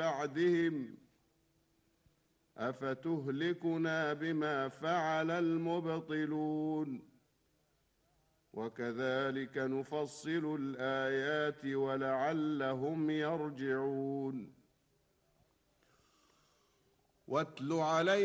بعدهم أفتهلكنا بما فعل المبطلون وكذلك نفصل الآيات ولعلهم يرجعون واتل عليهم